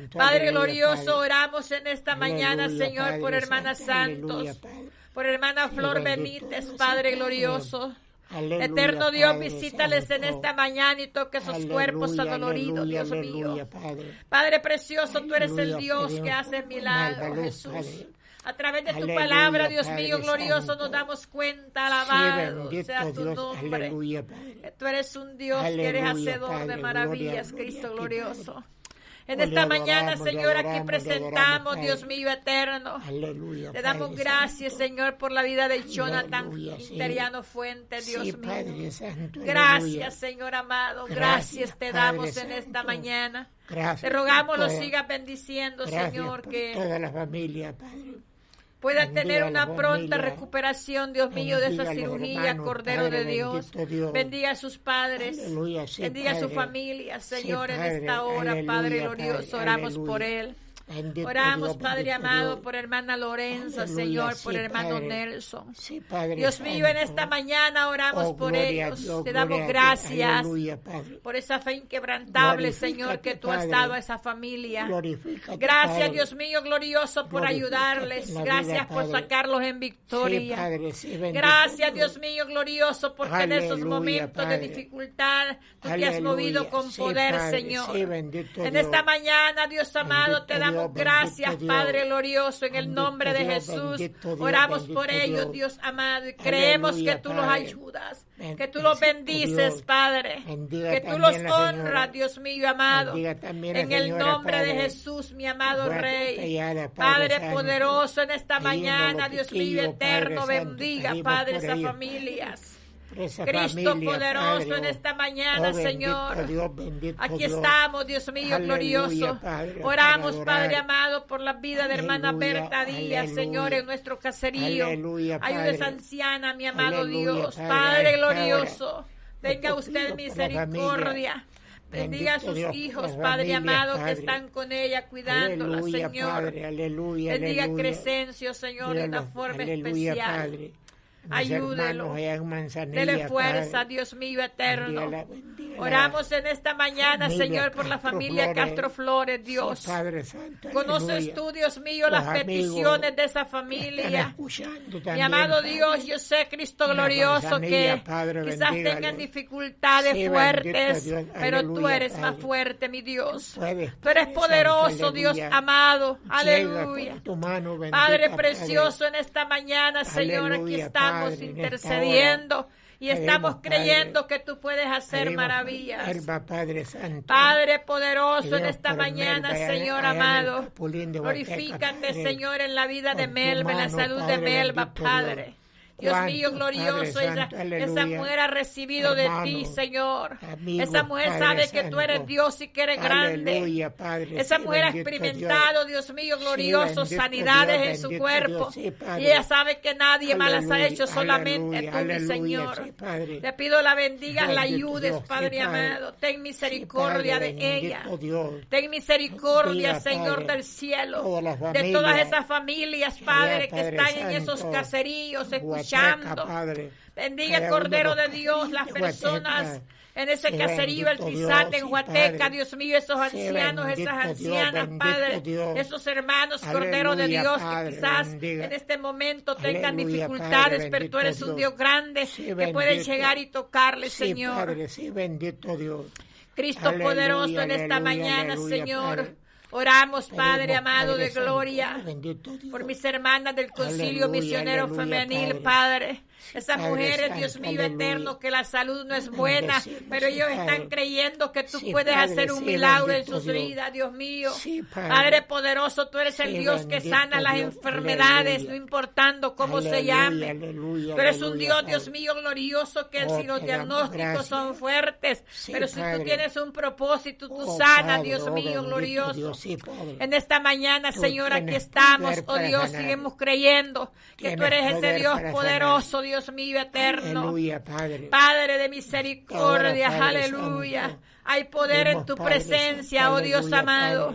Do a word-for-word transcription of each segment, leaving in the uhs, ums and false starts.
Santo. Padre Aleluya, glorioso, Padre. oramos en esta mañana, Aleluya, Señor, Padre por hermana Santo. Santos, Aleluya, Padre. por hermana Flor bendito Benítez, sea, Padre Padre. glorioso. Aleluya, Eterno Dios, Padre visítales en Santo. esta mañana y toque sus Aleluya, cuerpos adoloridos, aleluya, Dios mío. aleluya, Padre. Padre precioso, tú eres el Aleluya, Dios pedimos que hace por milagros, Malvaluz, Jesús. Padre. A través de tu Aleluya, palabra, Dios Padre mío, glorioso, Santo. nos damos cuenta, Sí, alabado bendito sea tu Dios. nombre. Aleluya, Padre. Que tú eres un Dios que eres Aleluya, hacedor Padre, de gloria, maravillas, gloria Cristo a ti, glorioso. Padre. En Oh, esta le mañana, adoramos, le Señor, aquí adoramos, le presentamos, adoramos, Dios Padre. mío eterno. Aleluya, Le damos Padre gracias, Santo. Señor, por la vida de Jonathan Aleluya, sí. Interiano Fuente, Dios Sí, mío. Padre Santo. Gracias, aleluya. Señor amado. Gracias, Gracias, te Padre damos en Santo. esta mañana. Gracias Te rogamos por lo todo. sigas bendiciendo, Gracias Señor, por que toda la familia, Padre. pueda Bendiga tener a la una pronta familia. recuperación, Dios mío, de Bendiga esa a los cirugía, hermanos, Cordero Padre, de Dios. bendito Dios. Bendiga a sus padres. Aleluya, sí, Bendiga a su Padre. familia, Sí, Señor, en Padre, esta hora, aleluya, Padre glorioso. Padre, Oramos aleluya. por él. Bendito Oramos, Dios, Padre bendito amado, Dios. por hermana Lorenza, Aleluya, Señor, sí, por hermano Padre. Nelson. Sí, Padre Dios mío, en Santo. esta mañana oramos Oh, por gloria a ellos. Dios, Te damos gloria a Dios. gracias Aleluya, Padre. por esa fe inquebrantable, Glorifícate, Señor, que tú has Padre. dado a esa familia. Glorifícate, Gracias, Padre. Dios mío, glorioso, por Glorifícate ayudarles. en la Gracias vida, por Padre. sacarlos en Sí, victoria. Padre, sí, bendito Gracias, Dios. Dios mío, glorioso, porque en esos Aleluya, momentos Padre. de dificultad tú te has Aleluya. movido con Sí, poder, Padre, Señor. sí, bendito En Dios. esta mañana, Dios amado, Bendito te damos Dios, bendito gracias, Dios. Padre glorioso, en el Bendito nombre de Dios, Jesús. bendito Dios, Oramos bendito por ellos, Dios. Dios amado, y creemos Aleluya, que tú los Padre. ayudas, Bendito que tú los Dios. bendices, Padre, Bendiga que tú también los la señora. honras, Dios mío amado. Bendiga también la En el señora, nombre de Padre. Jesús, mi amado Fuerte Rey. peleada, Padre Padre Santo. poderoso, en esta Ahí en mañana, los Dios mío piquillos, eterno, Padre Santo, bendiga, pedimos Padre, por esas ellos, familias. Por esa Cristo familia, poderoso, Padre, en oh. esta mañana, Oh, bendito Señor. Dios, bendito Aquí Dios. estamos, Dios mío, Aleluya, glorioso. Padre, Oramos, para Padre adorar. amado, por la vida de hermana Aleluya, Berta Díaz, aleluya. Señor, en nuestro caserío. Aleluya, Ayuda a esa Padre. anciana, mi amado Aleluya, Dios. Padre, Padre a esta glorioso, hora. tenga Te usted pido por la misericordia. familia. Bendiga a Bendito sus Dios, hijos, por la Padre familia, amado, que Padre. están con ella, cuidándola, Aleluya, Señor. Padre, aleluya, Bendiga a aleluya. Crescencio, Señor, de una Dígalo, forma aleluya, especial. Padre. Mis Ayúdelo. hermanos allá en Manzanilla, Dele fuerza, Padre. Dios mío eterno. Bendígala, bendígala. Oramos en esta mañana, Familia Señor, por la Castro familia Flores. Castro Flores, Dios. Sí, Padre Santo, Conoces aleluya. tú, Dios mío, las Los amigos peticiones de esa que están familia. escuchando Mi también, amado Padre. Dios, yo sé, Cristo La glorioso, manzanilla, que Padre, quizás bendígalo. tengan dificultades Sí, fuertes, bendito Dios, pero tú aleluya, eres más Padre. fuerte, mi Dios. Puedes, Tú eres Padre poderoso, Santo, Dios aleluya. amado. Llega Aleluya. con tu mano bendita, Padre Padre. precioso, en esta mañana, Señor, aquí Aleluya, estamos Padre, en esta intercediendo y Pedimos, estamos Padre, creyendo que tú puedes hacer Pedimos, maravillas. Herba, Padre Santo. Padre poderoso, en Pedimos esta por mañana, Melba, Señor allá en el amado, Capulín de Huateca, glorifícate, Padre. Señor, en la vida de Con tu Melba, en la mano, salud de Padre, Melba, bendito Padre. Dios. Dios Cuánto, mío, glorioso, Padre esa, Santo, aleluya. esa mujer ha recibido de ti, Hermano, Señor. amigo, Esa mujer Padre sabe que Santo. tú eres Dios y que eres grande. Aleluya, Padre. Esa Sí, mujer ha bendito experimentado, Dios, mío, Sí, glorioso, bendito sanidades Dios, en su bendito cuerpo. Dios, sí, Padre. Y ella sabe que nadie más las ha Aleluya, hecho, solamente aleluya, tú, mi aleluya, Señor. sí, Padre. Le pido la bendigas, la Bendito ayudes, Dios, sí, Padre Padre. amado. Ten Sí, misericordia Padre, de bendito ella. Dios. Ten misericordia, Bendiga, Señor Padre, del cielo, todas las de familias. todas esas familias, Padre, que Padre están en Santo, esos caseríos Huateca, escuchando. Padre. Bendiga, Cada Cordero uno de de Dios, los las Huateca. personas en ese Sí, caserío, el bendito Tizate, Dios, en sí, Huateca, Padre. Dios mío, esos Sí, ancianos, bendito esas Dios, ancianas, bendito Padre, Dios. esos hermanos, Cordero de Aleluya, Dios, Padre, que quizás bendiga. en este momento tengan Aleluya, dificultades, Padre, pero tú eres bendito un Dios. Dios grande Sí, que bendito. puede llegar y tocarle, Sí, Señor. Padre, sí, bendito Dios. Cristo Aleluya, poderoso en esta aleluya, mañana, aleluya, Señor. Padre. Oramos, Padre Pedimos, amado Padre de Santo, gloria, bendito Dios. por mis hermanas del Concilio Aleluya, Misionero aleluya, Femenil, Padre. Padre. Esas Padre mujeres, Santo, Dios mío aleluya. eterno, que la salud no es buena, Bendecimos, pero ellos sí, están Padre. creyendo que tú Sí, puedes Padre, hacer un sí, milagro en bendito sus Dios. vidas, Dios mío. Sí, Padre. Padre poderoso, tú eres el Sí, Dios que bendito sana las Dios, enfermedades, aleluya. no importando cómo se Aleluya, llame. aleluya, Tú eres un aleluya, Dios, Padre. Dios mío, glorioso, que Oh, si los te damos diagnósticos gracias. son fuertes, Sí, pero si Padre. tú tienes un propósito, tú Oh, sanas, Padre, Dios oh, mío, bendito glorioso. Dios, sí, Padre. En esta mañana, Tú Señor, aquí tienes estamos, poder oh para Dios, sanar. seguimos creyendo que tú Tienes eres ese poder Dios para poderoso, Dios mío, eterno. Aleluya, Padre. Padre de misericordia, Ahora, Padre aleluya. Santo. Hay poder en Vemos, tu Padre presencia, Santo, oh Dios aleluya, amado. Padre.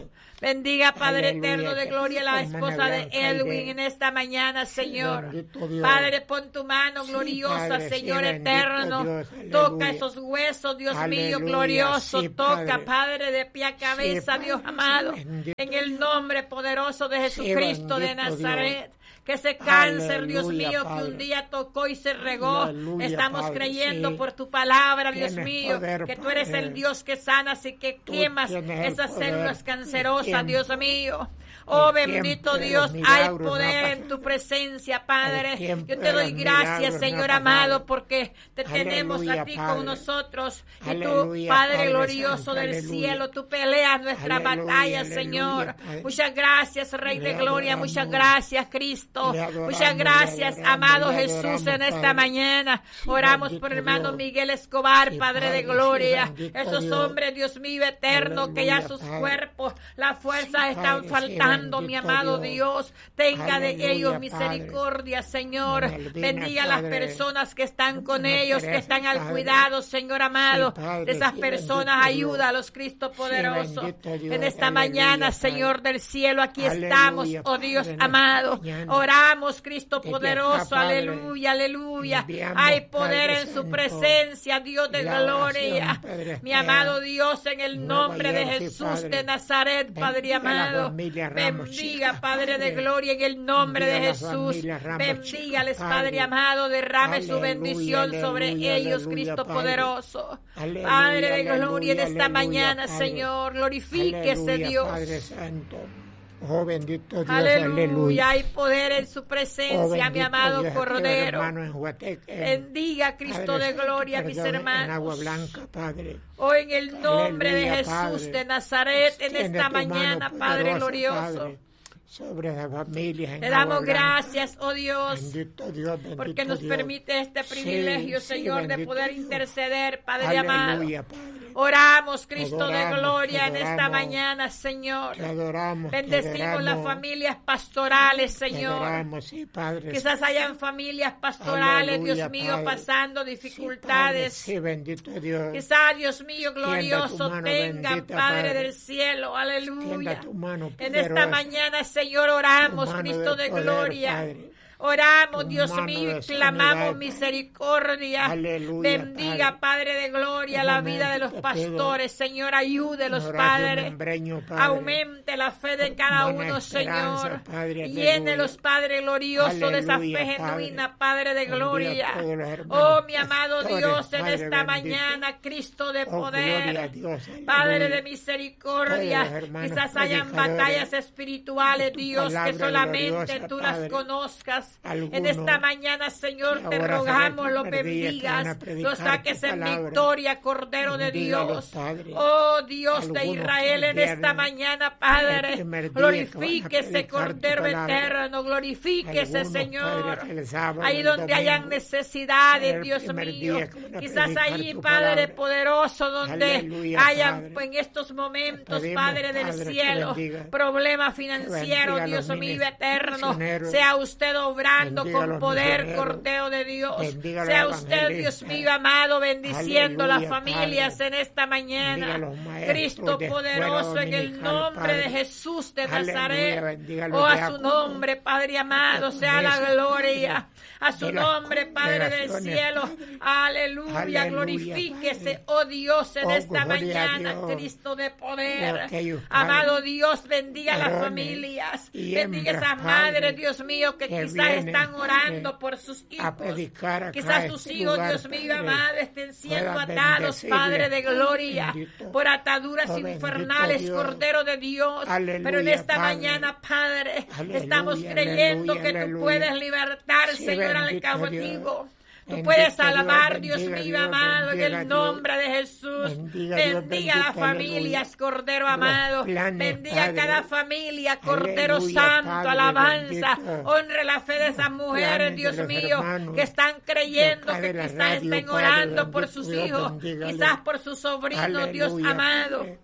Bendiga, Padre Aleluya, eterno de que gloria, la tu hermana esposa de Blanca Elwin Aide. en esta mañana, Señor. Bendito Dios. Padre, pon tu mano Sí, gloriosa, Padre, sí, Señor bendito eterno. Dios, Toca aleluya. esos huesos, Dios Aleluya, mío, glorioso. sí, Toca, Padre. Padre, de pie a cabeza, Sí, Dios Padre, amado. sí, bendito En el nombre poderoso de Sí, Jesucristo de bendito Nazaret. Que ese cáncer, Dios Aleluya, mío, Padre. que un día tocó y se regó. Aleluya, Estamos Padre, creyendo sí. por tu palabra, Dios Tienes mío, poder, que tú eres Padre. el Dios que sanas y que Tú quemas tienes el esas poder, células el cancerosas, tiempo. Dios mío. Oh, El bendito tiempo de Dios, los hay milagros no poder ha en tu presencia, Padre. El tiempo Yo te de doy los gracias, milagros no ha Señor pasado. amado, porque te tenemos a Aleluya, ti Padre. con nosotros. Y tú, Aleluya, Padre Padre glorioso Santo, del aleluya. cielo, tú peleas nuestra Aleluya, batalla, aleluya, Señor. Padre. Muchas gracias, Rey Le de Gloria. adoramos. Muchas gracias, Cristo. Le adoramos, Muchas le gracias, adoramos, amado le Jesús, adoramos, en esta Padre. mañana. Sí, Oramos bendito por hermano Dios. Miguel Escobar, Sí, Padre de Padre, sí, Gloria. bendito Esos Dios. hombres, Dios mío, eterno, que ya Aleluya, sus Padre. cuerpos, las fuerzas Sí, están Padre, sí, faltando, mi bendito amado Dios. Dios. Tenga de Aleluya, ellos Padre. misericordia, Señor. Malvina, Bendiga a las Padre. personas que están con Madre ellos, que Teresa, están al Padre. cuidado, Señor amado. Sí, Padre, De esas sí, personas, bendito ayuda Dios. a los Cristo poderosos. bendito Dios, En esta aleluya, mañana, Padre. Señor del cielo, aquí Aleluya, estamos, oh Padre, Dios en esta amado. mañana. Oramos, Cristo Desde poderoso, acá, Padre, aleluya, aleluya. enviamos, Hay poder Padre en su Santo, presencia, Dios de la gloria. oración, Padre Mi Eterno. amado Dios, en el Nueva nombre de Jersey, Jesús Padre. de Nazaret, Padre Bendiga la amado. familia Ramos, Bendiga, chica, Padre de Padre. gloria, en el nombre Bendiga de la Jesús. familia Ramos, Bendígales, chica, Padre Padre. amado, derrame su Aleluya, bendición sobre aleluya, ellos, aleluya, Cristo Padre. poderoso. Aleluya, Padre de gloria, en aleluya, esta aleluya, mañana, Padre. Señor, glorifíquese Aleluya, Dios. Padre Santo. Oh, bendito Dios, Aleluya, aleluya. hay poder en su Oh, presencia, mi bendito amado Dios, aquellos Cordero. hermanos en Huateque, Bendiga, Cristo Padre de Santo, gloria, mis perdone, En Agua hermanos. Blanca, Padre. Hoy en el nombre de Aleluya, Jesús Padre. de Nazaret, en Extiende esta tu mano mañana, Padre poderosa, glorioso. Padre, sobre las familias en Te Agua damos Blanca. gracias, oh Dios, Bendito Dios, bendito porque nos Dios. permite este Sí, privilegio, sí, Señor, de bendito poder Dios. interceder, Padre amado. Aleluya, Padre. Oramos, Cristo de adoramos, gloria, te en esta adoramos, mañana, Señor. Te adoramos, te Bendecimos las adoramos, familias pastorales, te Señor. adoramos, sí, Padre. Quizás hayan familias pastorales, Aleluya, Dios mío, Padre. pasando Sí, Padre, dificultades. sí, bendito Dios. Quizás, Dios mío, Extienda glorioso, tu mano tengan, bendita, Padre Padre. del cielo, aleluya. Extienda tu mano En esta poderosa, mañana, Señor, oramos, tu mano Cristo de poder, gloria. Padre. Oramos, Tu Dios mano mío, de y clamamos sanidad. misericordia. Aleluya, Bendiga, Padre de gloria, Un la vida de momento los te pido pastores. Señor, ayúdelos, Horacio Padre. Membreño, Padre. Aumente la fe de cada Buena uno, esperanza, Señor. Padre, Llénelos, aleluya. Padre glorioso, de esa Aleluya, fe Padre. genuina, Padre de Bendiga gloria. a todos los hermanos Oh, mi amado pastores, Dios, en Padre esta bendito. mañana, Cristo de Oh, gloria a poder. Dios, aleluya. Padre de Todos misericordia, los hermanos quizás hayan predicadores batallas espirituales, de tu Dios, que palabra solamente gloriosa, tú las Padre. conozcas. En Algunos esta mañana, Señor, que te ahora será el rogamos, lo primer día que van a bendigas, predicar lo saques tu en palabra. victoria, Cordero de Bendígalos, Dios. Padre. Oh, Dios de Algunos Israel, en que esta viernes, mañana, el Padre, primer día que van a glorifíquese, predicar tu Cordero palabra. eterno, glorifíquese, Algunos, Señor. Padre, el sábado, Ahí el donde hayan domingo, necesidades, el Dios primer mío. día que van a Quizás predicar allí, tu Padre palabra. poderoso, donde Aleluya, hayan Padre. en estos momentos, Te pedimos, Padre del Padre, que cielo, bendiga. problemas Que financieros, bendiga a Dios los mío misioneros. eterno. Sea usted obrando Bendiga a con los poder, misioneros. Cordero de Dios. Bendiga a los Sea usted, Dios evangelistas. mío amado, bendiciendo Aleluya, las familias Padre. en esta Bendiga a mañana. los maestros Cristo de escuela poderoso, en el dominical, nombre de Padre. Jesús de Aleluya, Nazaret. bendiga a los Oh, a su diáconos, nombre, Padre amado, sea la diaconesas, gloria. A su de las nombre, Padre del congregaciones, cielo. Padre. Aleluya, Aleluya, glorifíquese, Padre. oh Dios, en Oh, esta gloria a mañana, Dios. Cristo de poder. Por aquellos, Padre, Amado Dios, bendiga a las varones familias. y Bendiga a hembras, esas madres, Padre, Dios mío, que, que quizás vienen, están orando Padre, por sus hijos. a predicar acá Quizás en sus este hijos, lugar, Dios mío, Padre, amado, estén siendo puedas atados, bendecirles, Padre de gloria, bendito, por ataduras oh, bendito infernales, Dios. Cordero de Dios. Aleluya, Pero en esta Padre. mañana, Padre, Aleluya, estamos creyendo aleluya, que tú aleluya. puedes libertar, Sí, Señor, al bendito cautivo. Dios. Tú Bendito puedes Dios, alabar, Dios bendiga mío, Dios, amado, en bendiga el Dios. nombre de Jesús. Bendiga Dios, Bendiga a las bendito, familias, aleluya. Cordero Los amado. planes, Bendiga a Padre. cada familia, Cordero Aleluya, Santo, Padre, alabanza. bendito. Honre la fe de esas mujeres, planes de Dios los mío, hermanos que están creyendo, de acá que de la quizás radio, estén Padre, orando por bendito sus Dios, hijos, bendígale. quizás por sus sobrinos, Dios Aleluya, amado. Padre.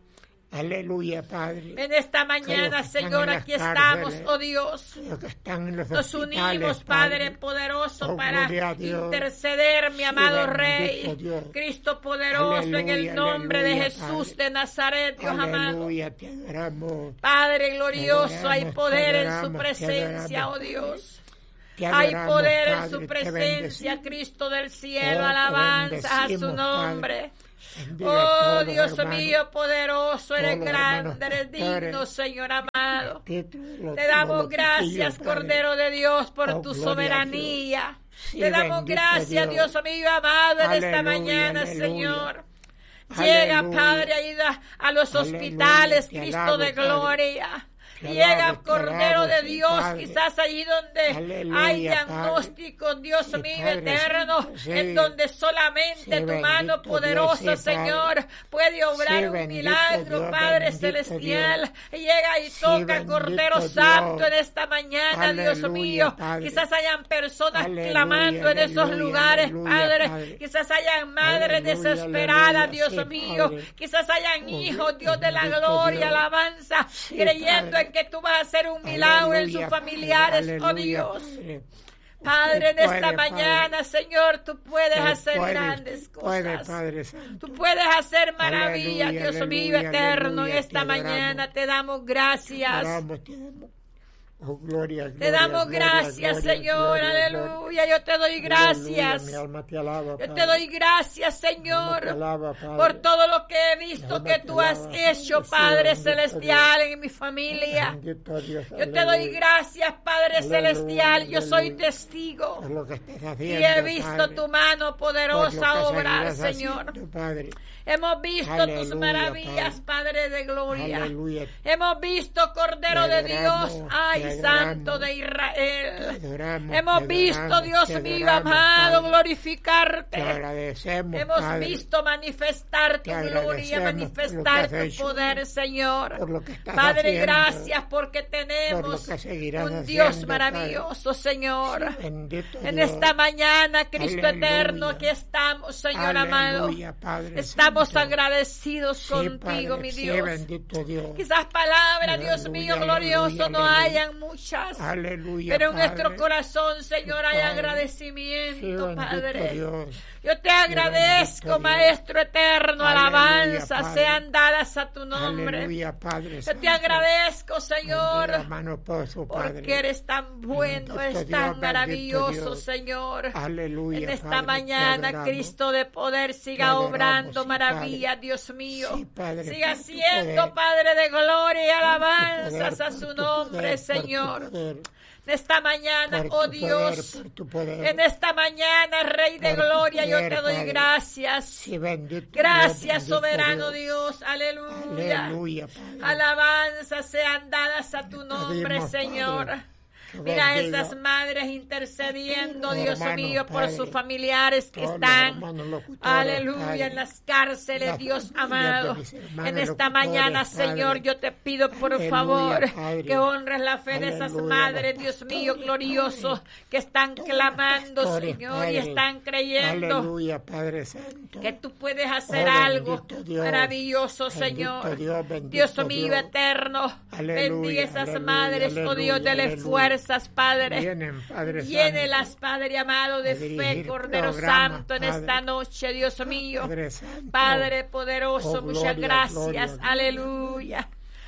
Aleluya, Padre. En esta mañana, Señor, aquí estamos, oh Dios. Los que están en los Nos unimos, Padre poderoso, Oh, para gloria a Dios. interceder, mi amado Sí, Rey. bendito Dios. Cristo poderoso, en el Aleluya, nombre de aleluya, Jesús Padre. de Nazaret, Dios amado. Aleluya, te adoramos. Padre glorioso, hay adoramos, poder te en su adoramos, te presencia, adoramos, oh Dios. Te Hay adoramos, poder en Padre, su te presencia, bendecimos. Cristo del cielo, Oh, te alabanza a su bendecimos, nombre. Padre. Bendiga a Oh todos los Dios hermanos, mío, poderoso, eres todos los hermanos grande, eres pastores, digno, Señor amado. títulos, los- Te damos los gracias, chiquillos, Padre. Cordero de Dios, por Oh, tu gloria a soberanía. Sí, Te damos bendito gracias, Dios. Dios mío amado, en esta Aleluya, mañana, aleluya. Señor. Llega, Aleluya. Padre, ayuda a los Aleluya, hospitales, te Cristo alabo, de Padre. gloria. Te Llega, alabo, te Cordero alabo, de sí, Dios, Padre. quizás allí donde Aleluya, hay Padre. diagnósticos, Dios Sí, mío Padre eterno, Santo, sí. en donde solamente Sí, tu mano bendito poderosa, Dios, sí, Padre. Señor, puede obrar Sí, un bendito milagro, Dios, Padre bendito celestial. Llega y Sí, toca, bendito Cordero Dios. Santo, en esta mañana, Dios Aleluya, mío. Padre. Quizás hayan personas Aleluya, clamando en esos aleluya, lugares, aleluya, Padre. Padre. Quizás hayan madres Aleluya, desesperadas, aleluya, Dios sí, mío. Padre. Quizás hayan Oh, hijos, Dios de la bendito gloria, Dios. alabanza, Sí, creyendo Padre. en que tú vas a hacer un milagro en sus Aleluya, familiares, Padre, oh aleluya, Dios. Padre. Padre, en Usted esta puede, mañana, Padre. Señor, tú puedes Usted hacer puede, grandes usted puede, cosas. Padre Santo. Tú puedes hacer maravillas, Aleluya, Dios mío aleluya, eterno. En aleluya, esta te mañana adoramos. te damos gracias. Adoramos, te damos. Oh, gloria, Te gloria, damos gloria, gracias, gloria, Señor. gloria, Aleluya. Yo te doy gloria. gracias. Aleluya, mi alma te alaba, Yo te Padre. doy gracias, Mi alma Señor, te alaba, Padre. por todo lo que he visto alma que te tú has alaba, hecho, sí, Padre bendito celestial, en mi familia. Bendito Dios, Yo te doy aleluya. gracias, Padre Aleluya, celestial. Yo soy aleluya. testigo. Por lo que estás Y haciendo, he visto Padre. tu mano Por lo poderosa que obrar, seguirás Señor. haciendo, Padre. Hemos visto tus Aleluya, maravillas, Padre de gloria. Aleluya. Hemos visto, Cordero Te de adoramos, Dios, ay, te Santo adoramos, de Te Israel. adoramos, Hemos te visto, adoramos, Dios te mío, adoramos, amado, Padre. glorificarte. Te agradecemos, Hemos Padre, visto manifestar tu Te gloria, agradecemos manifestar por lo que has tu hecho, poder, Señor. por lo que estás Padre, haciendo, gracias porque por tenemos lo que seguirás un haciendo, Dios maravilloso, Señor. Padre. Bendito En Dios. esta mañana, Cristo Aleluya. eterno, aquí estamos, Señor amado. Aleluya, Padre Estamos Santo. agradecidos Sí, contigo, Padre, mi sí, Dios. bendito Dios. Quizás palabras, Dios Aleluya, mío, glorioso, aleluya, no aleluya. hayan muchas. Aleluya, Pero en Padre. nuestro corazón, Señor, hay Padre. Sí, agradecimiento, bendito Padre. Dios. Yo te agradezco, Dios. Maestro eterno, Aleluya, alabanzas Padre. sean dadas a tu nombre. Aleluya, Padre Yo Santo. te agradezco, Señor, Bendiga, hermano pozo, Padre. porque eres tan bueno, Bendito es Dios, tan bendito maravilloso, Dios. Señor. Aleluya, En esta Padre, te mañana, adoramos. Cristo de poder, Te siga adoramos, obrando sí, maravillas, Padre. Dios mío. Sí, Padre, Siga por tu siendo, poder. Padre de gloria y Por tu alabanzas poder, a por su tu nombre, poder, por tu Señor. poder, En esta mañana, por oh tu Dios, poder, por tu poder. en esta mañana, Rey de Por tu gloria, yo poder, te doy Padre. gracias. Sí, bendito Gracias, Dios, bendito soberano Dios. Dios, aleluya. Aleluya, Padre. Alabanzas sean dadas a tu Te nombre, pedimos, Señor. Padre, que Mira a bendiga esas madres intercediendo, a Dios hermanos, mío, por Padre. sus familiares que Todos los están, hermanos locutores, aleluya, Padre. en las cárceles, Las Dios familias de amado. mis hermanos En esta locutores, mañana, Padre. Señor, yo te pido por Aleluya, favor Padre. que honres la fe de esas Aleluya, madres, los Dios mío, pastores, gloriosos, Padre. que están Todos clamando, los pastores, Señor, y Padre. están creyendo Aleluya, Padre Santo. que tú puedes hacer Oh, algo bendito Dios. maravilloso, Bendito Señor. Dios, bendito Dios mío Dios. eterno, Aleluya, bendiga esas aleluya, madres, oh Dios, aleluya, dele aleluya. fuerzas, Padre. Vienen, Padre Llénelas, Santo. Padre amado, de a fe, dirigir Cordero programas, Santo, en Padre. esta noche, Dios mío. Padre Santo. Padre poderoso, Oh, muchas gloria, gracias. gloria, gloria. Aleluya.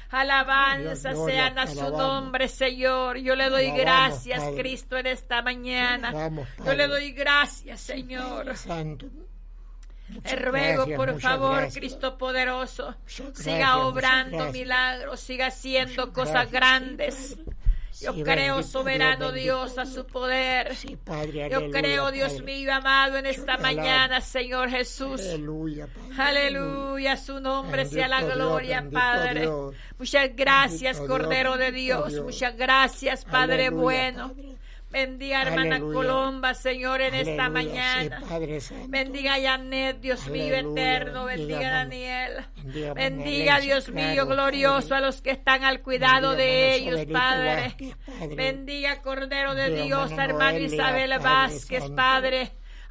Alabanza Gloria, sean a te su alabamos. nombre, Señor. Yo le doy Te alabamos, gracias, Padre. Cristo, en esta mañana. Te alabamos, Yo Padre. le doy gracias, Señor. Padre Santo. Te ruego, gracias, por muchas favor, gracias. Cristo poderoso, Muchas siga gracias, obrando muchas gracias. milagros, siga haciendo Muchas cosas gracias, grandes. sí, Padre. Yo Sí, creo, bendito soberano Dios, Dios, bendito a su poder. Sí, Padre, Yo aleluya, creo, Dios Padre. mío, amado, en esta te alabo. mañana, Señor Jesús. Aleluya, Padre. Aleluya, su nombre sea la Bendito Dios, gloria, bendito Padre. Dios. Muchas gracias, Bendito Cordero Dios, de bendito Dios. Dios. Muchas gracias, Padre Aleluya, bueno. Padre. Bendiga, hermana Aleluya. Colomba, Señor, en esta Aleluya, mañana. sí, Padre Santo. Bendiga a Janet, Dios mío Aleluya, eterno. bendiga, Bendiga a hermano. Daniel. Bendiga, hermana Bendiga, Elsa, Dios mío, claro, glorioso, Padre. a los que están al cuidado Bendiga, de hermano ellos, Soberito Padre. Vázquez, Padre. Bendiga, Cordero de Bendiga, Dios, hermana hermana Noelia, Isabel Padre Vázquez, Santo. Padre.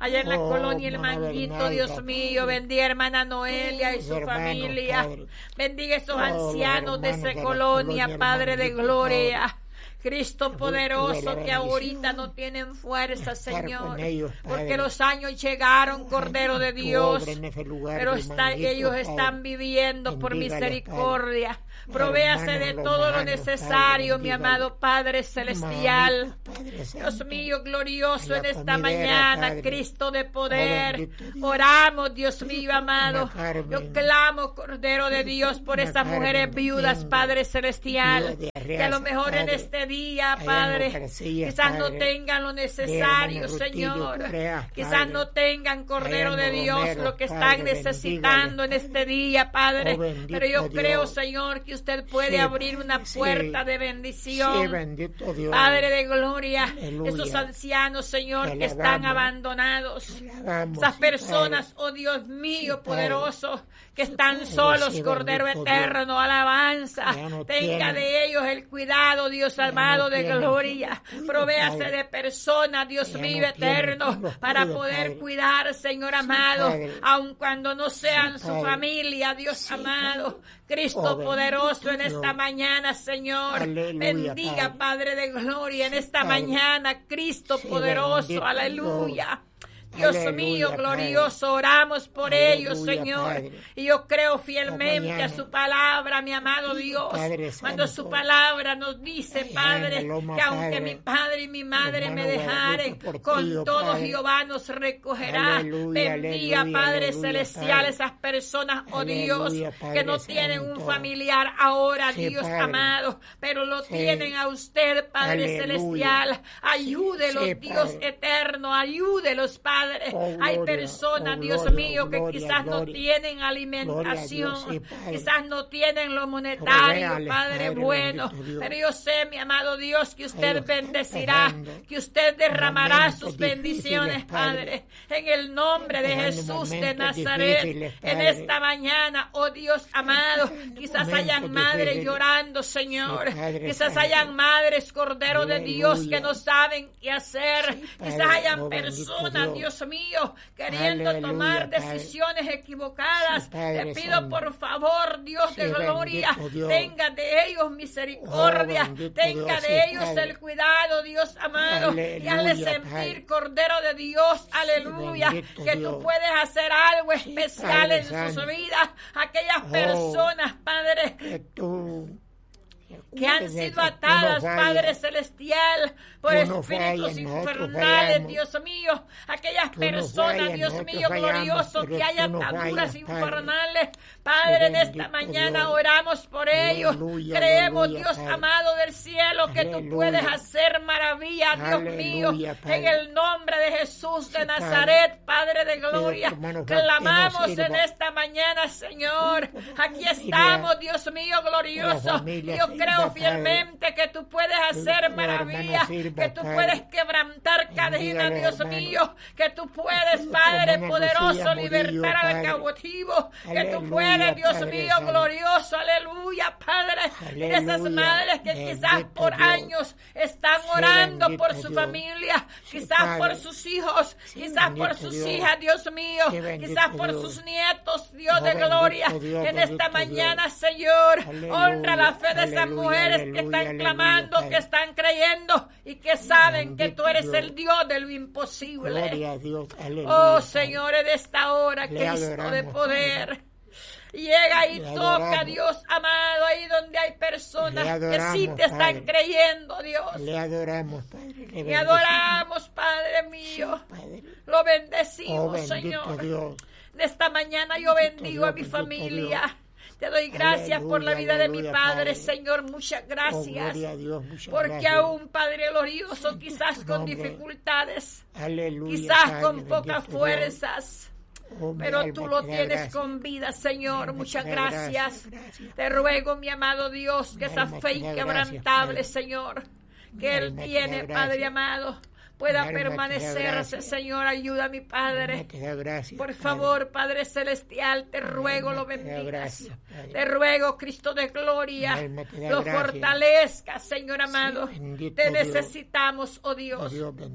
allá en la Oh, colonia El hermana Manguito, Bernalda, Dios mío, Padre. bendiga a hermana Noelia y Sus su hermanos, familia, Padre. bendiga a esos Todos los ancianos de hermanos esa de la colonia, colonia El Padre de Manguito, gloria. Cristo de poderoso, la que ahorita bendición, no tienen fuerza, estar Señor, con ellos, Padre. porque los años llegaron, Cordero de Tu Dios, obra en ese lugar pero del está, Manguito, ellos Padre. están viviendo por Bendígales, misericordia. Padre. Provéase de Hermanos todo lo romanos, necesario, Padre, mi bendígales. amado Padre celestial. Hermanitos, Padre Dios Santo. mío, glorioso En en la esta comidera, mañana, Padre. Cristo de Oh, poder. bendito Dios. Oramos, Dios mío, amado. Carmen. Yo clamo, Cordero de Dios, por Ana estas Carmen, mujeres viudas, Domingo, Padre celestial. Dios de Que a lo Arreaza, mejor en Padre. este día, Allá en Padre, Lucrecilla, quizás no Padre. tengan lo De necesario, hermano Rutillo Señor. Correa, Quizás Padre. no tengan, Cordero Allá de en Dios, Romero, lo que Padre, están necesitando en bendígales, este día, Padre. Oh, bendito Pero yo Dios. creo, Señor, que usted puede Sí, abrir una Padre, sí. puerta de bendición. Sí, bendito Dios. Padre de gloria, Aleluya. esos ancianos, Señor, Te que están alabamos. abandonados. Te alabamos, Esas sí, personas, Padre. oh Dios mío, Sí, Padre. poderoso, que están Padre, solos, sí, Cordero bendito eterno, alabanza. Ya no Tenga tienen. de ellos el cuidado, Dios Ya amado no de tienen. gloria. Cuida, Provéase Padre. de personas, Dios Ya mío, no tienen. eterno, Los para cuida, poder Padre. cuidar, Señor amado, Padre. aun cuando no sean Sí, su Padre. familia, Dios Sí, amado. Cristo Oh, bendito poderoso en Dios. esta mañana, Señor. Aleluya, Bendiga, Padre. Padre de gloria, en Sí, esta Padre. mañana, Cristo Sí, poderoso, bendito aleluya. Dios. Dios Aleluya, mío, Padre. glorioso, oramos por Aleluya, ellos, Señor. Padre. Y yo creo fielmente mañana. a su palabra, mi amado Dios. Padre Cuando Santo. su palabra nos dice, Allá en Padre, la loma, que aunque Padre. mi padre y mi madre Hermano me dejaren, Guadalupe con Portillo, todo Padre. Jehová nos recogerá. Aleluya, Bendiga, aleluya, Padre aleluya, celestial, Padre. esas personas, oh Aleluya, Dios, Padre que no tienen un Santo. familiar ahora, Sí, Dios Padre. amado, pero lo Sí. tienen a usted, Padre Aleluya. celestial. Ayúdelos, Sí, Dios Padre. eterno, ayúdelos, Padre. Oh, Hay gloria, personas, oh, Dios gloria, mío, que gloria, quizás no gloria. tienen alimentación, Gloria a Dios, sí, Padre. quizás no tienen lo monetario, Provéale, Padre Padre, bueno, bendito Dios. pero yo sé, mi amado Dios, que usted Ellos están bendecirá, pasando que usted derramará momentos sus difíciles, bendiciones, Padre. Padre, en el nombre de Pasando Jesús de momentos Nazaret, difíciles, en Padre. esta mañana, oh Dios amado, quizás Momentos hayan madres difíciles. llorando, Señor, Sí, Padre quizás Santo. hayan madres, Cordero de Dios, Aleluya. que no saben qué hacer, Sí, quizás Padre. hayan Oh, bendito personas, Dios. Dios mío, queriendo Aleluya, tomar Padre. decisiones equivocadas. Sí, Padre Te pido Santo. por favor, Dios de Sí, gloria, bendito Dios. tenga de ellos misericordia, Oh, bendito tenga Dios, de sí, ellos Padre. el cuidado, Dios amado, y hazle Aleluya, sentir, Padre. Cordero de Dios, aleluya, bendito que Dios. tú puedes hacer algo especial Padre en sus Santo. vidas, aquellas Oh. personas, Padre, Que tú que han Desde sido que tú no atadas, fallas. Padre celestial, por Tú no espíritus fallas, nosotros infernales, fallamos. Dios mío, aquellas Tú no personas, fallas, Dios nosotros mío, fallamos, glorioso, pero que hay tú no ataduras fallas, Padre. infernales, Padre, en esta Bendito mañana Dios. oramos por ellos, Aleluya, creemos, aleluya, Dios Padre. amado del cielo, que tú Aleluya. puedes hacer maravillas, Dios Aleluya, mío, Padre. en el nombre de Jesús de Sí, Nazaret, Padre de gloria, tu hermano clamamos Faustino en sirva. esta mañana, Señor, aquí familia. estamos, Dios mío, glorioso, familia yo sirva, creo Padre. fielmente que tú puedes hacer Tu maravillas, hermano sirva, que tú Padre. puedes quebrantar cadenas, Bendígale, Dios hermano. mío, que tú puedes, Tu Padre hermana poderoso, Lucía libertar Murillo, al Padre. cautivo, que tú Aleluya, puedes, Dios Padre mío, Santo. glorioso, aleluya, Padre, Aleluya, esas madres que quizás bendito por Dios. años están Sí, orando bendito por su Dios. familia, Sí, quizás Padre. por sus hijos, Sí, quizás por bendito sus Dios. hijas, Dios mío, Sí, bendito quizás por Dios. sus nietos, Dios Oh, de bendito gloria, Dios, en bendito esta Dios. mañana, Señor, Aleluya, honra la fe de esas aleluya, mujeres que aleluya, están aleluya, clamando, Padre. que están creyendo y que saben que Bendito tú eres Dios. el Dios de lo imposible. Gloria a Dios. Aleluya. Oh, Padre. Señor, en esta hora, Le Cristo de adoramos, poder. Padre. Llega y Le toca, adoramos. Dios amado, ahí donde hay personas Le que sí adoramos, te están Padre. creyendo, Dios. Le adoramos, Padre. Le Te bendecimos, adoramos, Padre mío. Padre. Lo Oh, bendecimos, bendito Señor. Dios. De esta mañana yo Bendito bendigo a Dios, mi bendito familia. Dios. Te doy gracias por la Aleluya, vida de mi aleluya, Padre, Padre. Señor. Muchas Oh, gracias. gloria a Dios. Muchas Porque gracias. aún, Padre glorioso, quizás con nombre. dificultades, Aleluya, quizás Padre, con bendito pocas Dios. fuerzas, Oh, mi pero alma tú te lo da tienes gracias. con vida, Señor. Alma Muchas te da gracias. gracias, gracias. Te ruego, mi amado Dios, que Mi esa alma fe te da inquebrantable, gracias, Padre. Señor, Mi que Él alma te da tiene, gracias. Padre amado, pueda Mi alma te da permanecerse, gracias. Señor. Ayuda a mi Mi Padre. alma te da gracias, Por Padre. favor, Padre Celestial, te ruego alma lo te da bendigas. gracias, Padre. Te ruego, Cristo de gloria, Mi alma te da lo gracias. fortalezca, Señor amado. bendito Te Dios. necesitamos, oh Oh, Dios. Dios bendiga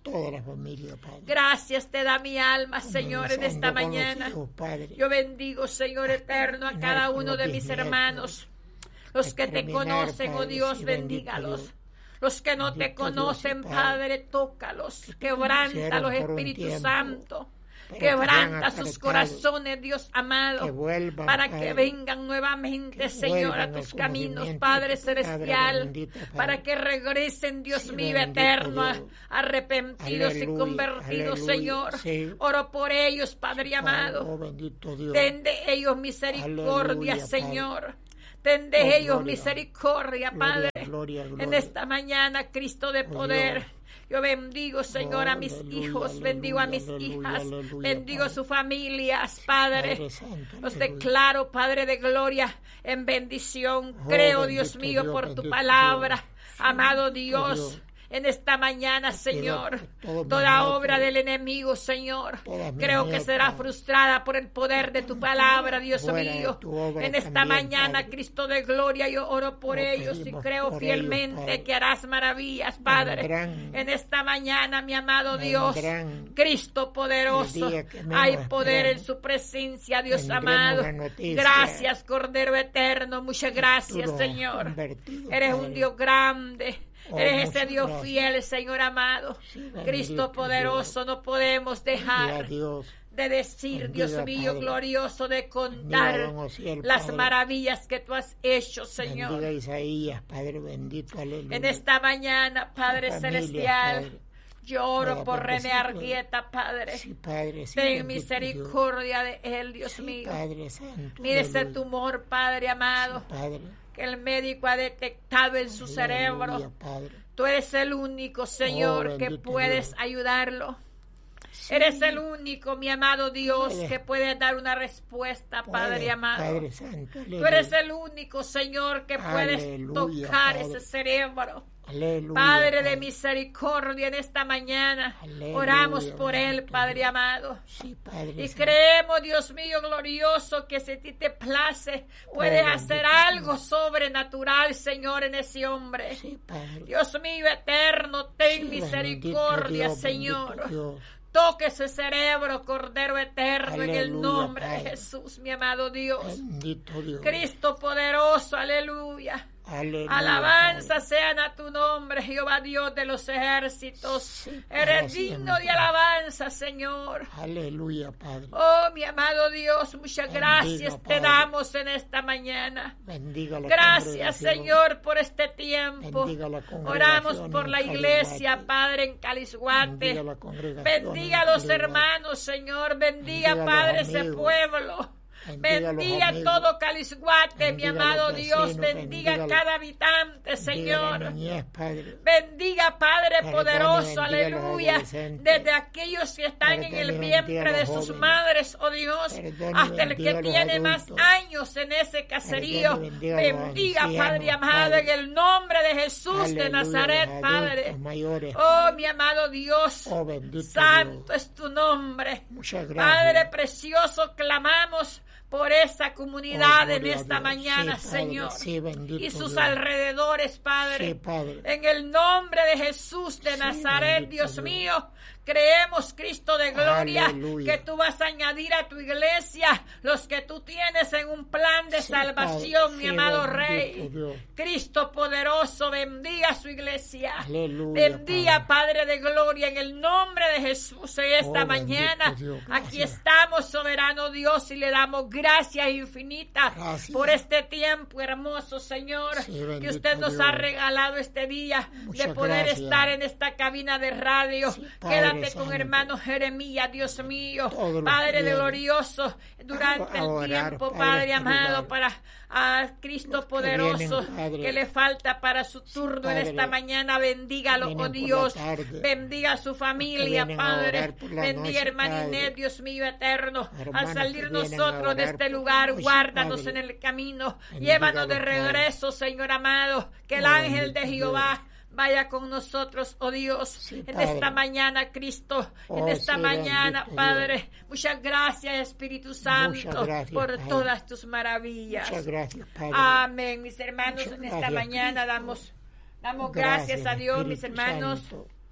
toda la familia, Padre. Gracias te da mi alma, Señor, en esta mañana. Hijos, Yo bendigo, Señor eterno, a cada uno de mis hermanos. Los que te conocen, oh Dios, bendígalos. Los que no te conocen, Padre, tócalos. Quebrántalos, Espíritu Santo. Quebranta sus corazones, Dios amado, vuelvan, para Padre, que vengan nuevamente, que Señor, a tus caminos, Padre celestial, Padre bendito, Padre. Para que regresen, Dios Sí, mío, bendito eterno, Dios. arrepentidos Aleluya, y convertidos, aleluya, Señor. sí. Oro por ellos, Padre amado. Oh, bendito Dios. Ten de ellos misericordia, Aleluya, Señor. Ten de Oh, ellos gloria. misericordia, Gloria, Padre. gloria, gloria. En esta mañana, Cristo de Oh, poder. Dios. Yo bendigo, Señor, a mis Aleluya, hijos, aleluya, bendigo a mis aleluya, hijas, aleluya, bendigo a Padre. sus familias, Padre. Padre Santo, Los aleluya. declaro, Padre de gloria, en bendición. Oh, Creo, Dios bendito mío, Dios, por tu bendito palabra, Dios. amado Bendito Dios. Dios. En esta mañana, Señor, todo mi toda amor, obra Padre. del enemigo, Señor, Todas mis creo que nietas. será frustrada por el poder de tu palabra, Dios Fuera de mío. tu obra En esta también, mañana, Padre. Cristo de gloria, yo oro por Lo ellos y pedimos creo por fielmente ellos, Padre. que harás maravillas, Padre. Vendrán. En esta mañana, mi amado Dios, Vendrán. Cristo poderoso, El día que menos hay poder en esperemos. su presencia, Dios Tendremos amado. la noticia. Gracias, Cordero eterno, muchas gracias, Tú nos has Señor. convertido, Eres Padre. un Dios grande. Oh, Eres ese muchas Dios gracias. fiel, Señor amado. Sí, bendito Cristo poderoso, no podemos Bendiga a dejar Dios. de decir, Bendiga, Dios mío, Padre. glorioso, de Bendiga a contar don Osiel, las Padre. maravillas que tú has hecho, Señor. Bendiga a Isaías, Padre bendito, aleluya. En esta mañana, Padre La familia, celestial, Padre. yo oro Para por René bendecirlo. Argueta, Padre. Sí, Padre, sí, Ten bendito misericordia de él, Dios. Dios Sí, mío. Padre Santo. Mire ese aleluya. tumor, Padre amado, Sí, Padre. que el médico ha detectado en su Aleluya, cerebro. Padre. Tú eres el único, Señor, Oh, que bendito puedes Dios. ayudarlo. Sí. Eres el único, mi amado Dios, Puede. que puede dar una respuesta, Padre Padre, amado. Padre Santo, Tú aleluya. eres el único, Señor, que puedes Aleluya, tocar Padre. ese cerebro. Aleluya, Padre de Padre. misericordia, en esta mañana Aleluya, oramos por él, bendito Padre Dios. amado. Sí, Padre Y Santo. creemos, Dios mío glorioso, que si a ti te place, puedes Oh, hacer bendito algo sobrenatural, Señor, en ese hombre. Sí, Padre. Dios mío eterno, ten Sí, misericordia, bendito Dios, Señor. bendito Dios. Toque ese cerebro, Cordero eterno, en el Aleluya, nombre de Padre. Jesús, mi amado Dios. Bendito Dios. Cristo poderoso, aleluya. Aleluya, Alabanza Padre. sean a tu nombre, Jehová Dios de los ejércitos. Sí, para Eres digno de siempre. alabanza, Señor. Aleluya, Padre. Oh, mi amado Dios, muchas Bendiga, gracias te Padre. damos en esta mañana. Bendiga la Gracias, congregación. Señor, por este tiempo. Bendiga la congregación Oramos por en la iglesia, Calisguate. Padre, en Calisguate. Bendiga la congregación Bendiga a en los Calisguate. hermanos, Señor. Bendiga, Bendiga a los Padre, ese amigos. pueblo. Bendiga a los Bendiga amigos. todo Calisguate, mi Bendiga a los amado vecinos, Dios. Bendiga a bendiga cada habitante, Bendiga Señor. la niñez, Padre. Bendiga, Padre Perdone, poderoso, bendiga a los aleluya. adolescentes. Desde aquellos que están en Perdone, el bendiga vientre a de los sus jóvenes. madres, oh Dios, Perdone, hasta el que bendiga a los tiene más adultos. años en ese caserío. Perdone, bendiga a los Bendiga, ancianos, Padre amado, Padre. en el nombre de Jesús de Aleluya, Nazaret, los Padre. adultos mayores. Oh, mi amado Dios, Oh, bendito santo Dios. es tu nombre. Muchas gracias. Padre precioso, clamamos por esa comunidad Oh, en gloria a esta Dios. mañana, Sí, Padre, Señor. sí, bendito Y sus Dios. alrededores, Padre. Sí, Padre. En el nombre de Jesús de Sí, Nazaret, bendito Dios Dios. mío, creemos, Cristo de gloria, Aleluya. que tú vas a añadir a tu iglesia los que tú tienes en un plan de Sí, salvación, Padre. mi Sí, amado bendito Rey. Dios. Cristo poderoso, bendiga a su iglesia. Aleluya, Bendiga, Padre de gloria, en el nombre de Jesús en esta Oh, mañana. bendito Dios, Aquí gracias. estamos, soberano Dios, y le damos gracias infinitas Gracias. por este tiempo hermoso, Señor, Sí, que bendito usted nos Dios. ha regalado este día Muchas de poder gracias. estar en esta cabina de radio. Sí, Padre Quédate Santo. con hermano Jeremías, Dios mío, Todos los Padre días. glorioso, durante A el orar, tiempo, Padre, Padre este amado, lugar. para a Cristo Los que poderoso vienen, Padre. que le falta para su turno en Padre, esta mañana. Bendígalo, vienen oh por la Dios. tarde. Bendiga a su familia, vienen a Padre. orar por la Bendiga, noche, hermana Padre. Inés, Dios mío eterno. Hermanos Al que salir vienen a nosotros de orar este por lugar, la noche, guárdanos Padre. en el camino. Bendiga Llévanos a de los padres. regreso, Señor amado. Que el Oh, ángel de bendito Jehová vaya con nosotros, oh Dios, Sí, en Padre. esta mañana, Cristo, en Oh, esta sí, mañana, bendito Padre. Dios. Muchas gracias, Espíritu Santo, gracias, por Padre. todas tus maravillas. Muchas gracias, Padre. Amén, mis hermanos, Muchas en esta gracias, mañana Cristo. damos, damos gracias, a Dios, mis Espíritu hermanos. Santo.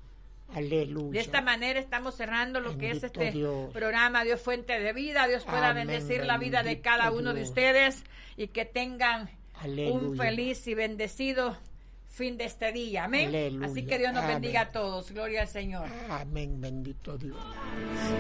Aleluya. De esta manera estamos cerrando lo que es Bendito este Dios. programa, Dios Fuente de Vida. Dios pueda Amén, bendecir la vida de bendito cada uno de Dios. ustedes y que tengan Aleluya. un feliz y bendecido fin de este día. Amén. Aleluya. Así que Dios nos Amén. bendiga a todos. Gloria al Señor. Amén, bendito Dios.